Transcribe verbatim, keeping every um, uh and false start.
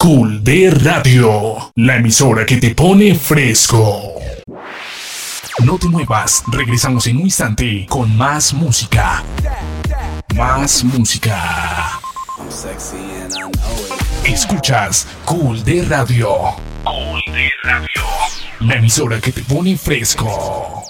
Cool D Radio, la emisora que te pone fresco. No te muevas, regresamos en un instante con más música. Más música. Escuchas Cool D Radio. Cool D Radio, la emisora que te pone fresco.